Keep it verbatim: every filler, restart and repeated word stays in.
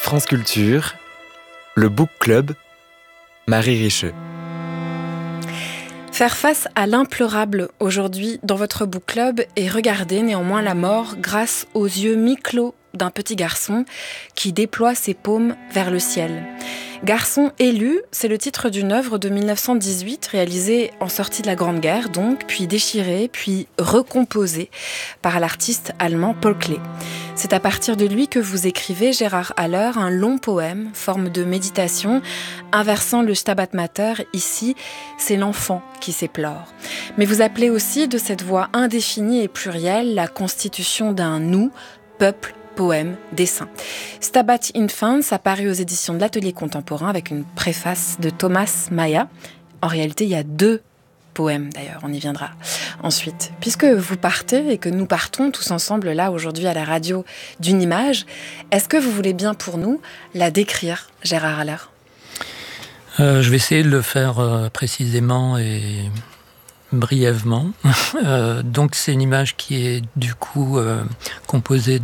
France Culture, le Book Club, Marie Richeux. Faire face à l'impleurable aujourd'hui dans votre book club et regarder néanmoins la mort grâce aux yeux mi-clos d'un petit garçon qui déploie ses paumes vers le ciel. Garçon élu, c'est le titre d'une œuvre de dix-neuf cent dix-huit réalisée en sortie de la Grande Guerre, donc, puis déchirée, puis recomposée par l'artiste allemand Paul Klee. C'est à partir de lui que vous écrivez, Gérard Haller, un long poème, forme de méditation, inversant le Stabat Mater. Ici, c'est l'enfant qui s'éplore. Mais vous appelez aussi de cette voix indéfinie et plurielle la constitution d'un nous, peuple, poème, dessin. Stabat Infans apparaît aux éditions de l'Atelier Contemporain avec une préface de Thomas Maya. En réalité, il y a deux poèmes d'ailleurs, on y viendra ensuite. Puisque vous partez et que nous partons tous ensemble là aujourd'hui à la radio d'une image, est-ce que vous voulez bien pour nous la décrire, Gérard Haller ? euh, Je vais essayer de le faire euh, précisément et brièvement. euh, donc c'est une image qui est du coup euh, composée